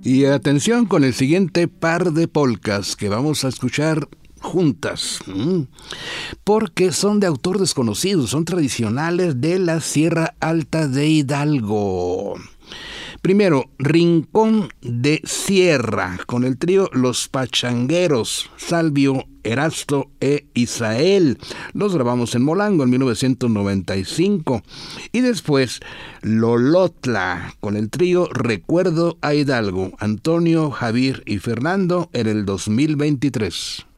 Y atención con el siguiente par de polcas que vamos a escuchar juntas, porque son de autor desconocido, son tradicionales de la Sierra Alta de Hidalgo. Primero, Rincón de Sierra, con el trío Los Pachangueros, Salvio, Erasto e Isael. Los grabamos en Molango en 1995. Y después, Lolotla, con el trío Recuerdo a Hidalgo, Antonio, Javier y Fernando en el 2023.